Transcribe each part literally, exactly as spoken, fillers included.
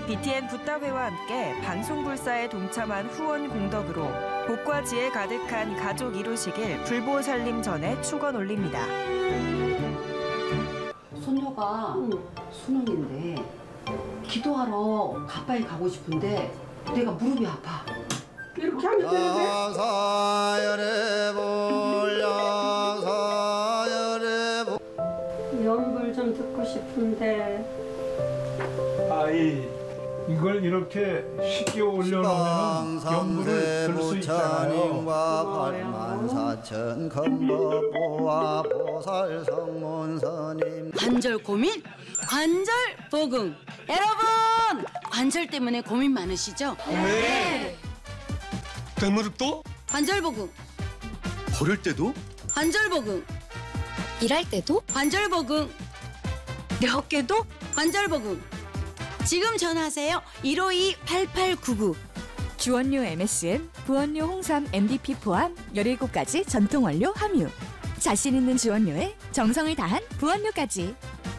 비티엔 붓다회와 함께 방송불사에 동참한 후원 공덕으로 복과 지혜 가득한 가족 이루시길 불보살림 전에 축원 올립니다. 손녀가 응. 수능인데 기도하러 가까이 가고 싶은데 내가 무릎이 아파. 이렇게 하면 되는데. 연불 좀 듣고 싶은데. 아이, 이걸 이렇게 쉽게 올려놓으면 연불을 들 수 있잖아요. 관절 고민? 관절 보금. 여러분! 관절 때문에 고민 많으시죠? 네. 대무릎도? 관절 보금. 걸을 때도? 관절 보금. 일할 때도? 관절 보금. 내 어깨도? 관절 보금. 지금 전화하세요. 일오이 팔팔구구. 주원료 엠에스엠, 부원료 홍삼 엠디피 포함 열일곱 가지 전통 원료 함유. 자신 있는 주원료에 정성을 다한 부원료까지.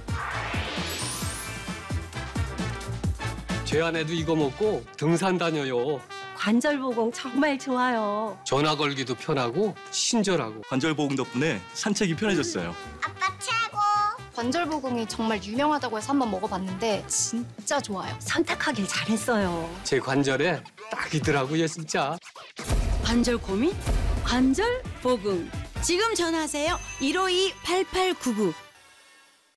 제 아내도 이거 먹고 등산 다녀요. 관절보공 정말 좋아요. 전화 걸기도 편하고 친절하고. 관절보공 덕분에 산책이 편해졌어요. 아빠 최고! 관절보공이 정말 유명하다고 해서 한번 먹어봤는데 진짜 좋아요. 선택하길 잘했어요. 제 관절에 딱이더라고요, 진짜. 관절 고민? 관절 보금. 지금 전화하세요. 일오이 팔팔구구.